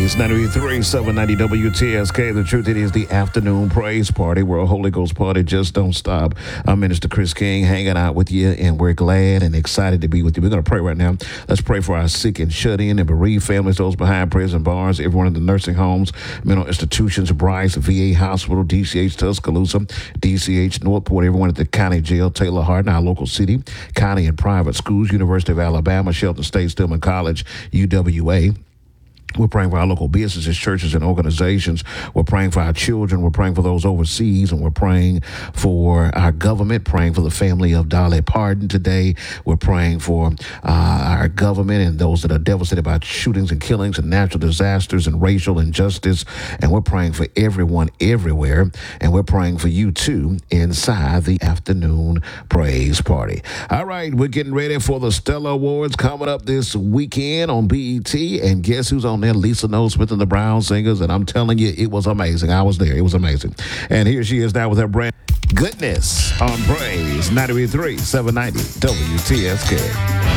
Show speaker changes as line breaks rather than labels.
Praise 93 790 WTSK. The truth, it is the afternoon praise party. We're a Holy Ghost party. Just don't stop. I'm Minister Chris King hanging out with you, and we're glad and excited to be with you. We're going to pray right now. Let's pray for our sick and shut in and bereaved families, those behind prison bars, everyone in the nursing homes, mental institutions, Bryce, VA Hospital, DCH Tuscaloosa, DCH Northport, everyone at the county jail, Taylor Hardin, our local city, county and private schools, University of Alabama, Shelton State, Stillman College, UWA. We're praying for our local businesses, churches, and organizations. We're praying for our children. We're praying for those overseas, and we're praying for our government, praying for the family of Dolly Parton today. We're praying for our government and those that are devastated by shootings and killings and natural disasters and racial injustice. And we're praying for everyone everywhere. And we're praying for you, too, inside the afternoon praise party. All right, we're getting ready for the Stellar Awards coming up this weekend on BET. And guess who's on there? Lisa Noel Smith and the Brown Singers, and I'm telling you, it was amazing. I was there. It was amazing. And here she is now with her brand Goodness on Praise 93 790 WTSK.